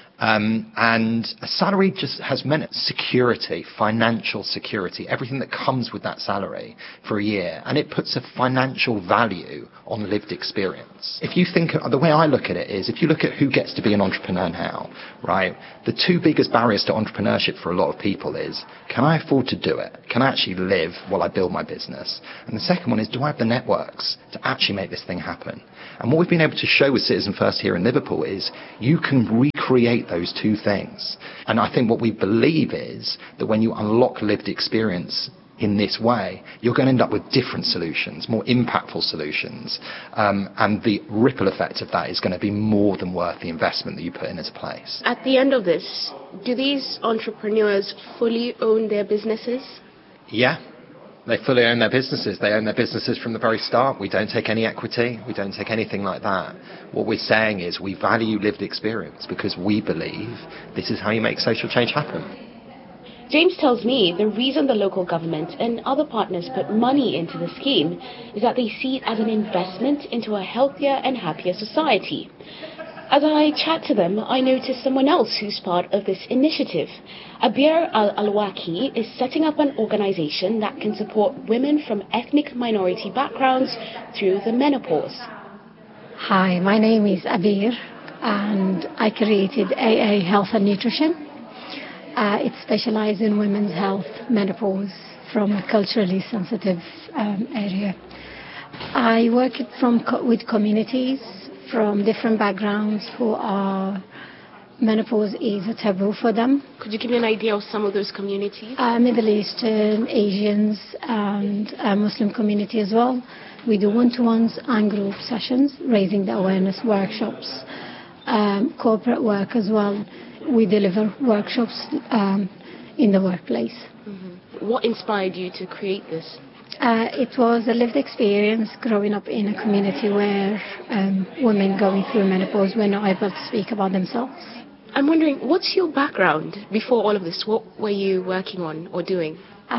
Speaker 21: And a salary just has meant security, financial security, everything that comes with that salary for a year. And it puts a financial value on lived experience. If you think, the way I look at it is, if you look at who gets to be an entrepreneur now, right, the 2 biggest barriers to entrepreneurship for a lot of people is, can I afford to do it? Can I actually live while I build my business? And the second one is, do I have the networks to actually make this thing happen? And what we've been able to show with Citizen First here in Liverpool is you can recreate those 2 things. And I think what we believe is that when you unlock lived experience in this way, you're going to end up with different solutions, more impactful solutions. And the ripple effect of that is going to be more than worth the investment that you put in as a place.
Speaker 8: At the end of this, do these entrepreneurs fully own their businesses?
Speaker 21: Yeah. They fully own their businesses. They own their businesses from the very start. We don't take any equity. We don't take anything like that. What we're saying is we value lived experience because we believe this is how you make social change happen.
Speaker 8: James tells me the reason the local government and other partners put money into the scheme is that they see it as an investment into a healthier and happier society. As I chat to them, I notice someone else who's part of this initiative. Abir Al-Alwaki is setting up an organization that can support women from ethnic minority backgrounds through the menopause.
Speaker 9: Hi, my name is Abir, and I created AA Health and Nutrition. It specializes in women's health, menopause, from a culturally sensitive area. I work with communities from different backgrounds who are, menopause is a taboo for them.
Speaker 8: Could you give me an idea of some of those communities?
Speaker 9: Middle Eastern, Asians, and Muslim community as well. We do one-to-ones and group sessions, raising the awareness, workshops, corporate work as well. We deliver workshops in the workplace.
Speaker 8: Mm-hmm. What inspired you to create this?
Speaker 9: It was a lived experience growing up in a community where women going through menopause were not able to speak about themselves.
Speaker 6: I'm wondering, what's your background before all of this? What were you working on or doing?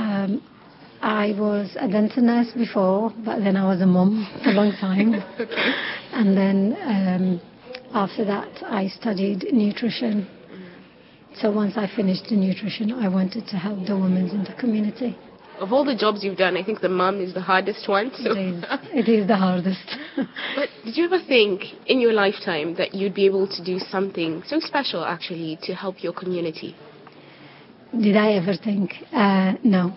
Speaker 9: I was a dental nurse before, but then I was a mum for a long time.
Speaker 6: Okay.
Speaker 9: And then after that, I studied nutrition. So once I finished the nutrition, I wanted to help the women in the community.
Speaker 6: Of all the jobs you've done, I think the mum is the hardest one. So.
Speaker 9: It is the hardest.
Speaker 6: But did you ever think in your lifetime that you'd be able to do something so special, actually, to help your community?
Speaker 9: Did I ever think? No.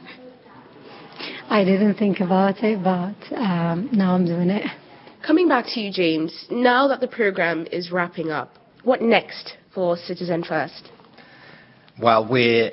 Speaker 9: I didn't think about it, but now I'm doing it.
Speaker 6: Coming back to you, James, now that the programme is wrapping up, what next for Citizen First?
Speaker 21: Well,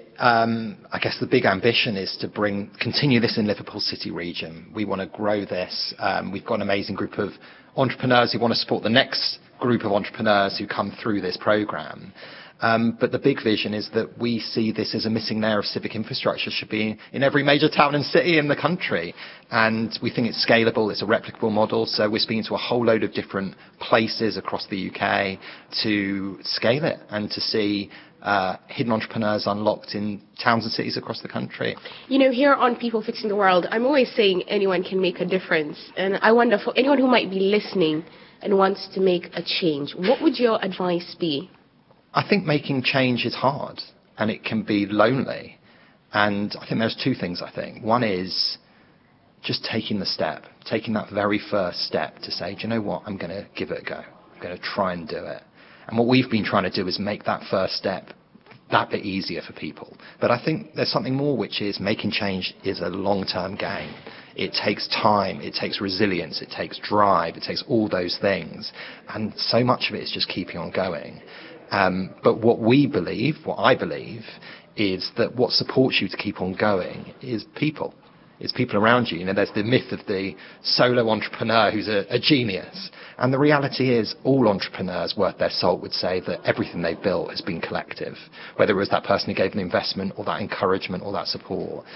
Speaker 21: I guess the big ambition is to continue this in Liverpool City region. We want to grow this. We've got an amazing group of entrepreneurs who want to support the next group of entrepreneurs who come through this programme. But the big vision is that we see this as a missing layer of civic infrastructure should be in every major town and city in the country. And we think it's scalable, it's a replicable model. So we're speaking to a whole load of different places across the UK to scale it and to see hidden entrepreneurs unlocked in towns and cities across the country.
Speaker 6: You know, here on People Fixing the World, I'm always saying anyone can make a difference. And I wonder, for anyone who might be listening and wants to make a change, what would your advice be?
Speaker 21: I think making change is hard and it can be lonely. And I think there's two things, I think. One is just taking the step, taking that very first step to say, do you know what, I'm going to give it a go. I'm going to try and do it. And what we've been trying to do is make that first step that bit easier for people. But I think there's something more, which is making change is a long-term game. It takes time, it takes resilience, it takes drive, it takes all those things. And so much of it is just keeping on going. But what I believe, is that what supports you to keep on going is people. It's people around you. You know, there's the myth of the solo entrepreneur who's a genius. And the reality is all entrepreneurs worth their salt would say that everything they've built has been collective, whether it was that person who gave an investment or that encouragement or that support.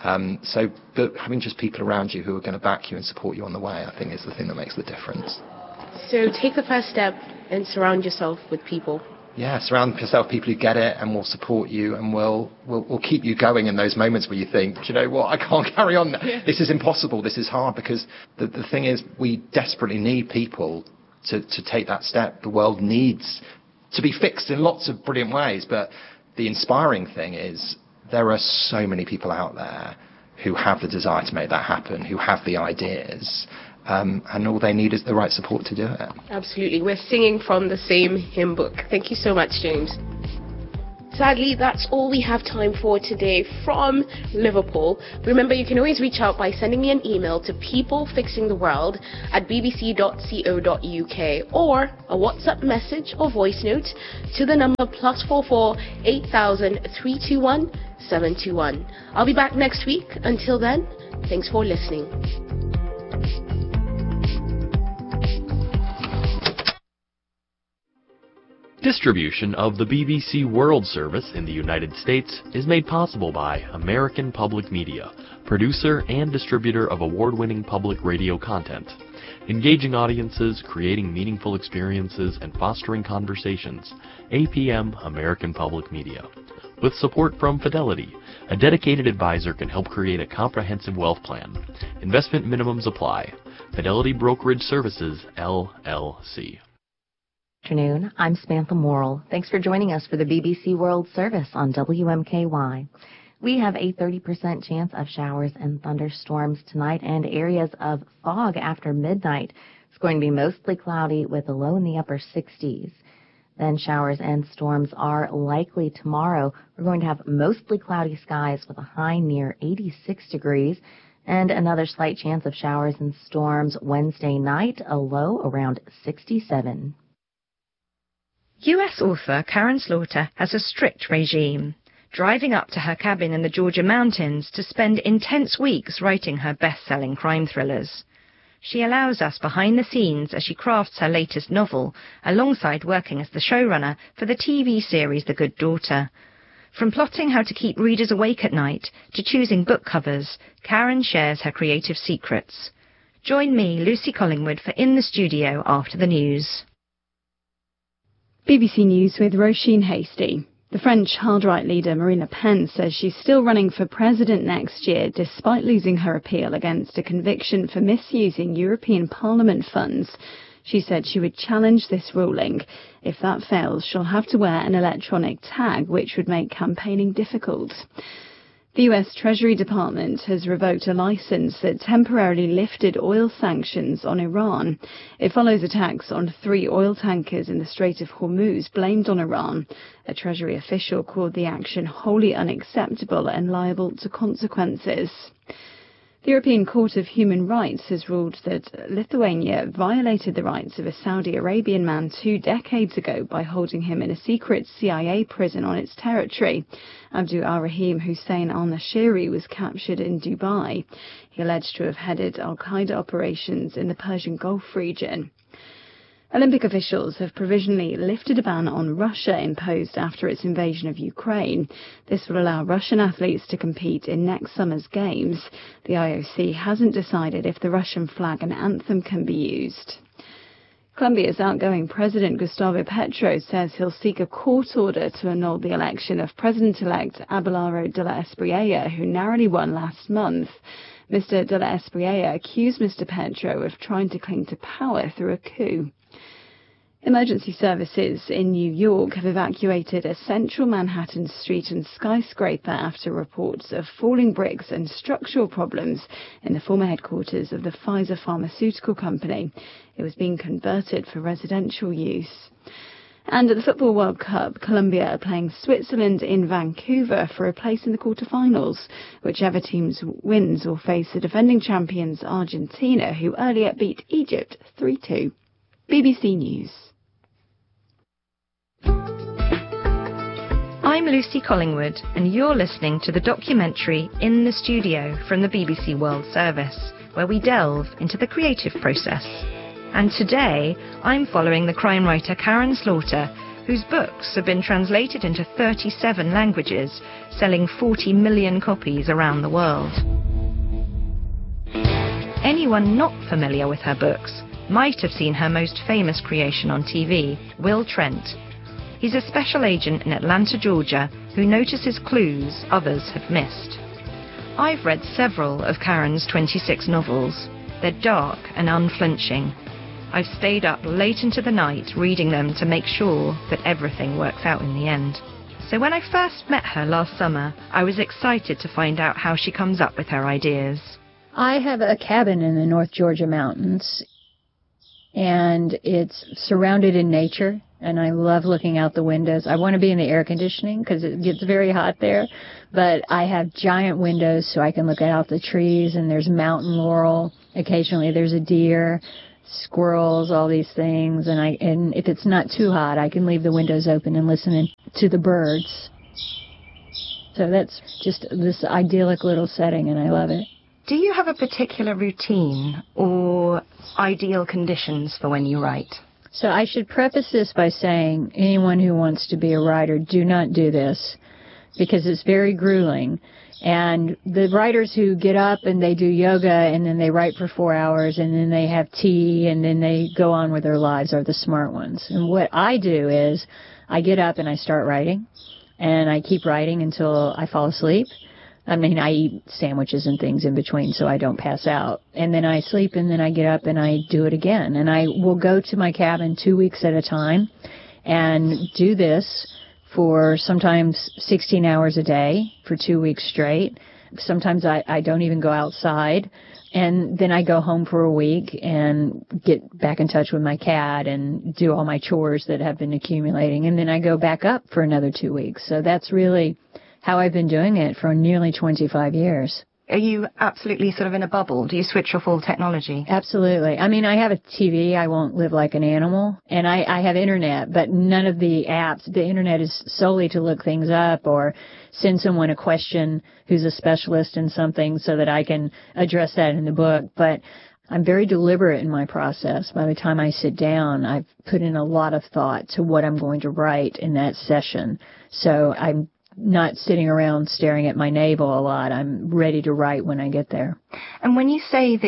Speaker 21: But having just people around you who are going to back you and support you on the way, I think is the thing that makes the difference.
Speaker 6: So take the first step and surround yourself with people.
Speaker 21: Yeah, surround yourself with people who get it and will support you and will keep you going in those moments where you think, do you know what, I can't carry on. Yeah. This is impossible, this is hard, because the thing is we desperately need people to take that step. The world needs to be fixed in lots of brilliant ways, but the inspiring thing is there are so many people out there who have the desire to make that happen, who have the ideas. And all they need is the right support to do it.
Speaker 6: Absolutely. We're singing from the same hymn book. Thank you so much, James. Sadly, that's all we have time for today from Liverpool. Remember, you can always reach out by sending me an email to peoplefixingtheworld@bbc.co.uk or a WhatsApp message or voice note to the number +44 8000 321 721. I'll be back next week. Until then, thanks for listening.
Speaker 2: Distribution of the BBC World Service in the United States is made possible by American Public Media, producer and distributor of award-winning public radio content. Engaging audiences, creating meaningful experiences, and fostering conversations. APM American Public Media. With support from Fidelity, a dedicated advisor can help create a comprehensive wealth plan. Investment minimums apply. Fidelity Brokerage Services, LLC.
Speaker 3: Afternoon. I'm Samantha Morrill. Thanks for joining us for the BBC World Service on WMKY. We have a 30% chance of showers and thunderstorms tonight and areas of fog after midnight. It's going to be mostly cloudy with a low in the upper 60s. Then showers and storms are likely tomorrow. We're going to have mostly cloudy skies with a high near 86 degrees and another slight chance of showers and storms Wednesday night, a low around 67.
Speaker 23: U.S. author Karen Slaughter has a strict regime, driving up to her cabin in the Georgia mountains to spend intense weeks writing her best-selling crime thrillers. She allows us behind the scenes as she crafts her latest novel, alongside working as the showrunner for the TV series The Good Daughter. From plotting how to keep readers awake at night to choosing book covers, Karen shares her creative secrets. Join me, Lucy Collingwood, for In the Studio after the news.
Speaker 1: BBC News with Roisin Hasty. The French hard-right leader Marine Le Pen says she's still running for president next year despite losing her appeal against a conviction for misusing European Parliament funds. She said she would challenge this ruling. If that fails, she'll have to wear an electronic tag, which would make campaigning difficult. The US Treasury Department has revoked a license that temporarily lifted oil sanctions on Iran. It follows attacks on 3 oil tankers in the Strait of Hormuz blamed on Iran. A Treasury official called the action wholly unacceptable and liable to consequences. The European Court of Human Rights has ruled that Lithuania violated the rights of a Saudi Arabian man 2 decades ago by holding him in a secret CIA prison on its territory. Abdul al-Rahim Hussein al-Nashiri was captured in Dubai. He alleged to have headed al-Qaeda operations in the Persian Gulf region. Olympic officials have provisionally lifted a ban on Russia imposed after its invasion of Ukraine. This will allow Russian athletes to compete in next summer's games. The IOC hasn't decided if the Russian flag and anthem can be used. Colombia's outgoing president Gustavo Petro says he'll seek a court order to annul the election of President-elect Abelardo de la Espriella, who narrowly won last month. Mr. de la Espriella accused Mr. Petro of trying to cling to power through a coup. Emergency services in New York have evacuated a central Manhattan street and skyscraper after reports of falling bricks and structural problems in the former headquarters of the Pfizer pharmaceutical company. It was being converted for residential use. And at the Football World Cup, Colombia are playing Switzerland in Vancouver for a place in the quarterfinals. Whichever team wins will face the defending champions Argentina, who earlier beat Egypt 3-2. BBC News.
Speaker 23: I'm Lucy Collingwood, and you're listening to the documentary In the Studio from the BBC World Service, where we delve into the creative process. And today, I'm following the crime writer Karen Slaughter, whose books have been translated into 37 languages, selling 40 million copies around the world. Anyone not familiar with her books might have seen her most famous creation on TV, Will Trent. He's a special agent in Atlanta, Georgia, who notices clues others have missed. I've read several of Karen's 26 novels. They're dark and unflinching. I've stayed up late into the night reading them to make sure that everything works out in the end. So when I first met her last summer, I was excited to find out how she comes up with her ideas.
Speaker 4: I have a cabin in the North Georgia mountains, and it's surrounded in nature. And I love looking out the windows. I want to be in the air conditioning because it gets very hot there. But I have giant windows so I can look out the trees, and there's mountain laurel. Occasionally there's a deer, squirrels, all these things. And if it's not too hot, I can leave the windows open and listen to the birds. So that's just this idyllic little setting, and I love it.
Speaker 23: Do you have a particular routine or ideal conditions for when you write?
Speaker 4: So I should preface this by saying anyone who wants to be a writer, do not do this, because it's very grueling. And the writers who get up and they do yoga and then they write for 4 hours and then they have tea and then they go on with their lives are the smart ones. And what I do is I get up and I start writing, and I keep writing until I fall asleep. I mean, I eat sandwiches and things in between so I don't pass out. And then I sleep, and then I get up and I do it again. And I will go to my cabin 2 weeks at a time and do this for sometimes 16 hours a day for 2 weeks straight. Sometimes I don't even go outside. And then I go home for a week and get back in touch with my cat and do all my chores that have been accumulating. And then I go back up for another 2 weeks. So that's really how I've been doing it for nearly 25 years.
Speaker 23: Are you absolutely sort of in a bubble? Do you switch off all technology?
Speaker 4: Absolutely. I mean, I have a TV. I won't live like an animal. And I have internet, but none of the apps. The internet is solely to look things up or send someone a question who's a specialist in something so that I can address that in the book. But I'm very deliberate in my process. By the time I sit down, I've put in a lot of thought to what I'm going to write in that session. So I'm not sitting around staring at my navel a lot. I'm ready to write when I get there.
Speaker 23: And when you say that you've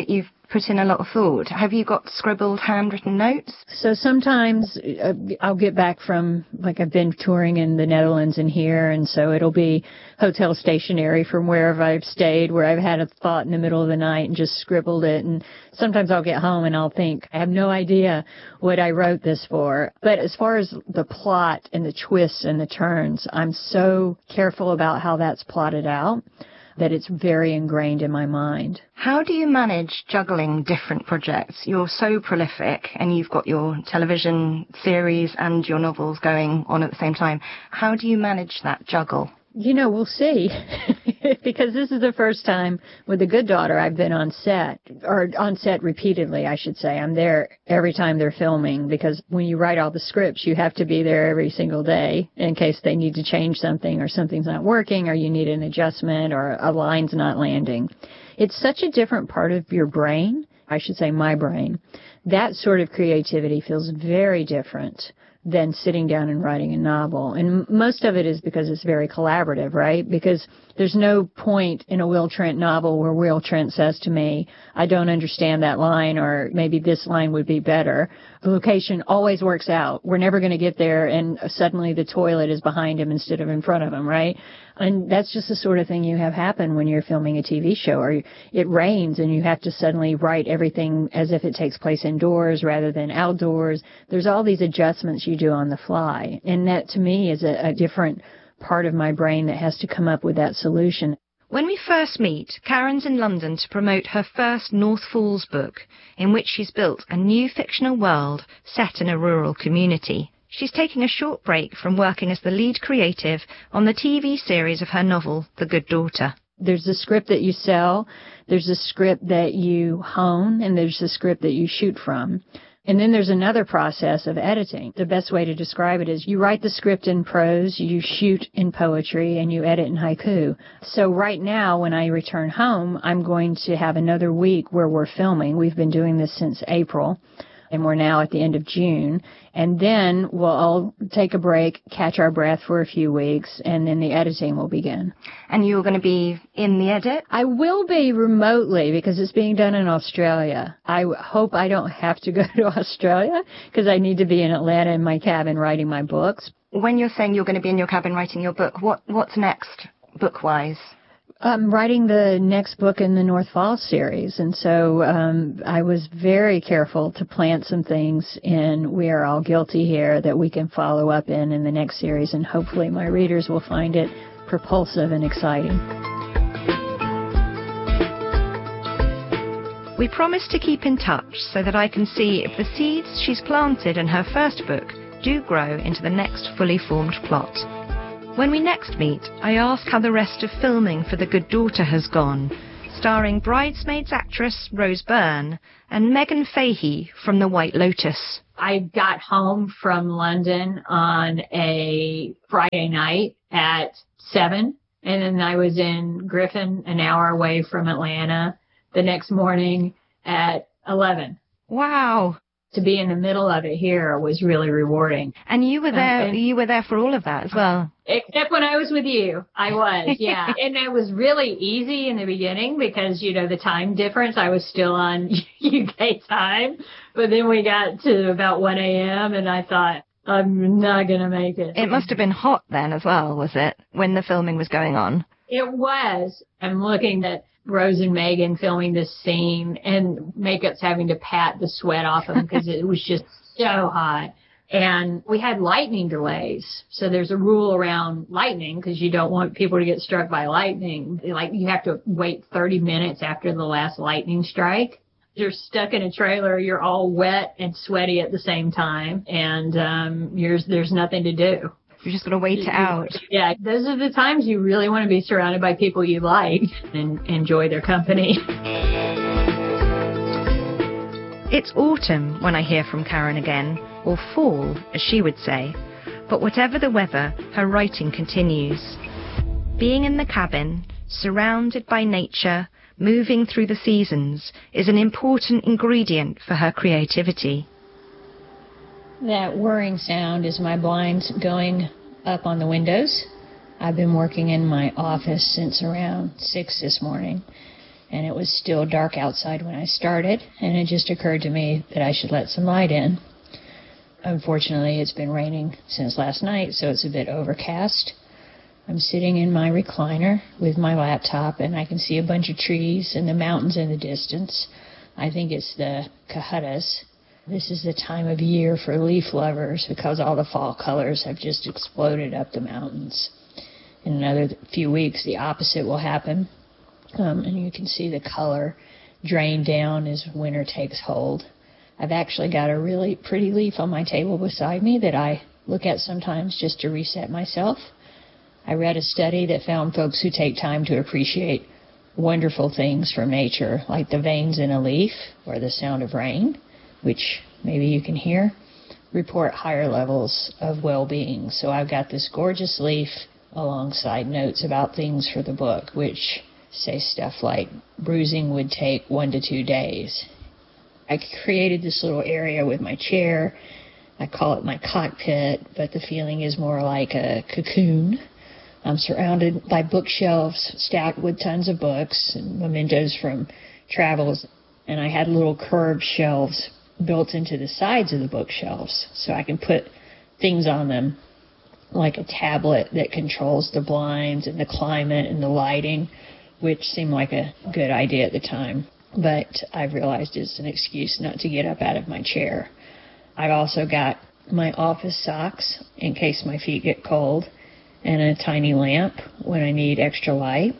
Speaker 23: put in a lot of thought. Have you got scribbled handwritten notes?
Speaker 4: So sometimes I'll get back from, like, I've been touring in the Netherlands and here, and so it'll be hotel stationery from wherever I've stayed, where I've had a thought in the middle of the night and just scribbled it. And sometimes I'll get home and I'll think, I have no idea what I wrote this for. But as far as the plot and the twists and the turns, I'm so careful about how that's plotted out that it's very ingrained in my mind.
Speaker 23: How do you manage juggling different projects? You're so prolific and you've got your television series and your novels going on at the same time. How do you manage that juggle?
Speaker 4: You know, we'll see. Because this is the first time with The Good Daughter I've been on set, or on set repeatedly, I should say. I'm there every time they're filming, because when you write all the scripts, you have to be there every single day in case they need to change something, or something's not working, or you need an adjustment, or a line's not landing. It's such a different part of your brain, I should say my brain. That sort of creativity feels very different than sitting down and writing a novel. And most of it is because it's very collaborative, right? Because there's no point in a Will Trent novel where Will Trent says to me, I don't understand that line, or maybe this line would be better. The location always works out. We're never going to get there and suddenly the toilet is behind him instead of in front of him, right? And that's just the sort of thing you have happen when you're filming a TV show, or it rains and you have to suddenly write everything as if it takes place indoors rather than outdoors. There's all these adjustments you do on the fly. And that, to me, is a different part of my brain that has to come up with that solution.
Speaker 23: When we first meet, Karen's in London to promote her first North Falls book, in which she's built a new fictional world set in a rural community. She's taking a short break from working as the lead creative on the TV series of her novel, The Good Daughter.
Speaker 4: There's a script that you sell, there's a script that you hone, and there's a script that you shoot from. And then there's another process of editing. The best way to describe it is you write the script in prose, you shoot in poetry, and you edit in haiku. So right now, when I return home, I'm going to have another week where we're filming. We've been doing this since April, and we're now at the end of June. And then we'll all take a break, catch our breath for a few weeks, and then the editing will begin.
Speaker 23: And you're going to be in the edit?
Speaker 4: I will be remotely because it's being done in Australia. I hope I don't have to go to Australia because I need to be in Atlanta in my cabin writing my books.
Speaker 23: When you're saying you're going to be in your cabin writing your book, what's next, book-wise?
Speaker 4: I'm writing the next book in the North Falls series, and so I was very careful to plant some things in We Are All Guilty here that we can follow up in the next series, and hopefully my readers will find it propulsive and exciting.
Speaker 23: We promise to keep in touch so that I can see if the seeds she's planted in her first book do grow into the next fully formed plot. When we next meet, I ask how the rest of filming for The Good Daughter has gone, starring Bridesmaids actress Rose Byrne and Megan Fahey from The White Lotus.
Speaker 4: I got home from London on a Friday night at 7, and then I was in Griffin, an hour away from Atlanta, the next morning at 11.
Speaker 23: Wow.
Speaker 4: To be in the middle of it here was really rewarding.
Speaker 23: And you were there. You were there for all of that as well.
Speaker 4: Except when I was with you, I was, yeah. And it was really easy in the beginning because, you know, the time difference. I was still on UK time, but then we got to about 1 a.m. and I thought, I'm not going to make it.
Speaker 23: It must have been hot then as well, was it, when the filming was going on?
Speaker 4: It was. I'm looking at Rose and Megan filming this scene, and makeup's having to pat the sweat off them because it was just so hot. And we had lightning delays. So there's a rule around lightning because you don't want people to get struck by lightning. Like, you have to wait 30 minutes after the last lightning strike. You're stuck in a trailer. You're all wet and sweaty at the same time. And there's nothing to do.
Speaker 23: You're just going to wait it out.
Speaker 4: Yeah, those are the times you really want to be surrounded by people you like and enjoy their company.
Speaker 23: It's autumn when I hear from Karen again, or fall, as she would say. But whatever the weather, her writing continues. Being in the cabin, surrounded by nature, moving through the seasons, is an important ingredient for her creativity.
Speaker 4: That whirring sound is my blinds going up on the windows. I've been working in my office since around 6 this morning. and it was still dark outside when I started, and it just occurred to me that I should let some light in. Unfortunately, it's been raining since last night, so it's a bit overcast. I'm sitting in my recliner with my laptop, and I can see a bunch of trees and the mountains in the distance. I think it's the Coahuillas. This is the time of year for leaf lovers because all the fall colors have just exploded up the mountains. In another few weeks, the opposite will happen, and you can see the color drain down as winter takes hold. I've actually got a really pretty leaf on my table beside me that I look at sometimes just to reset myself. I read a study that found folks who take time to appreciate wonderful things from nature, like the veins in a leaf or the sound of rain, which maybe you can hear, report higher levels of well-being. So I've got this gorgeous leaf alongside notes about things for the book, which say stuff like bruising would take 1 to 2 days. I created this little area with my chair. I call it my cockpit, but the feeling is more like a cocoon. I'm surrounded by bookshelves stacked with tons of books and mementos from travels, and I had little curved shelves built into the sides of the bookshelves so I can put things on them, like a tablet that controls the blinds and the climate and the lighting, which seemed like a good idea at the time. But I've realized it's an excuse not to get up out of my chair. I've also got my office socks in case my feet get cold, and a tiny lamp when I need extra light.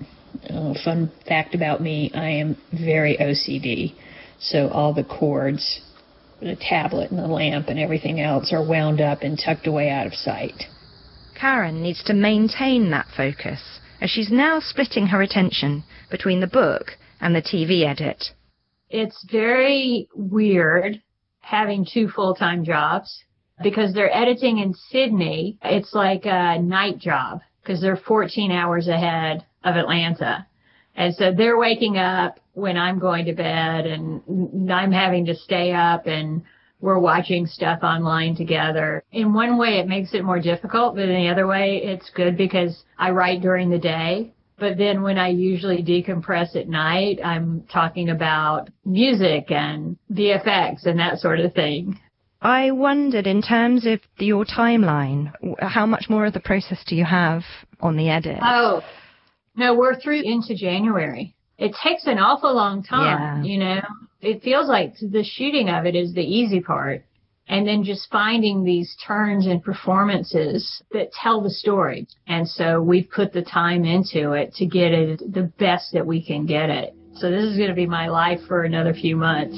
Speaker 4: Fun fact about me, I am very OCD, so all the cords, the tablet and the lamp and everything else are wound up and tucked away out of sight.
Speaker 23: Karen needs to maintain that focus, as she's now splitting her attention between the book and the TV edit.
Speaker 4: It's very weird having 2 full-time jobs because they're editing in Sydney. It's like a night job because they're 14 hours ahead of Atlanta. And so they're waking up when I'm going to bed, and I'm having to stay up, and we're watching stuff online together. In one way, it makes it more difficult, but in the other way, it's good because I write during the day. But then when I usually decompress at night, I'm talking about music and VFX and that sort of thing.
Speaker 23: I wondered, in terms of your timeline, how much more of the process do you have on the edit?
Speaker 4: Oh, no, we're through into January. It takes an awful long time, you know. It feels like the shooting of it is the easy part. And then just finding these turns and performances that tell the story. And so we've put the time into it to get it the best that we can get it. So this is going to be my life for another few months.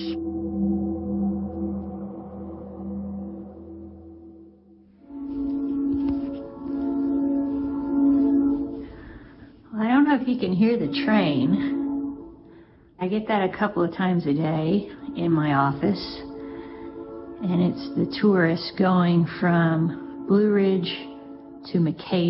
Speaker 4: I don't know if you can hear the train. I get that a couple of times a day in my office. And it's the tourists going from Blue Ridge to McCabe.